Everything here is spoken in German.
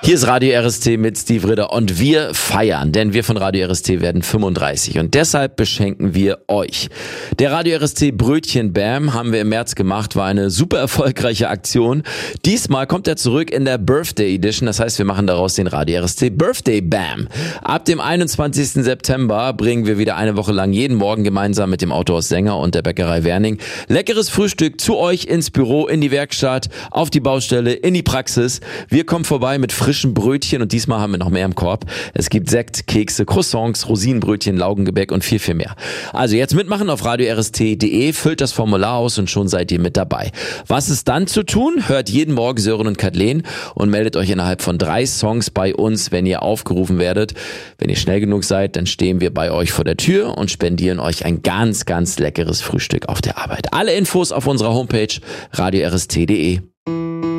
Hier ist Radio RST mit Steve Ritter und wir feiern, denn wir von Radio RST werden 35 und deshalb beschenken wir euch. Der Radio RST Brötchen Bam haben wir im März gemacht, war eine super erfolgreiche Aktion. Diesmal kommt er zurück in der Birthday Edition, das heißt wir machen daraus den Radio RST Birthday Bam. Ab dem 21. September bringen wir wieder eine Woche lang jeden Morgen gemeinsam mit dem Autohaus Sänger und der Bäckerei Werning leckeres Frühstück zu euch ins Büro, in die Werkstatt, auf die Baustelle, in die Praxis. Wir kommen vorbei mit frischen Brötchen und diesmal haben wir noch mehr im Korb. Es gibt Sekt, Kekse, Croissants, Rosinenbrötchen, Laugengebäck und viel, viel mehr. Also jetzt mitmachen auf radiorst.de, füllt das Formular aus und schon seid ihr mit dabei. Was ist dann zu tun? Hört jeden Morgen Sören und Kathleen und meldet euch innerhalb von 3 Songs bei uns, wenn ihr aufgerufen werdet. Wenn ihr schnell genug seid, dann stehen wir bei euch vor der Tür und spendieren euch ein ganz, ganz leckeres Frühstück auf der Arbeit. Alle Infos auf unserer Homepage radiorst.de.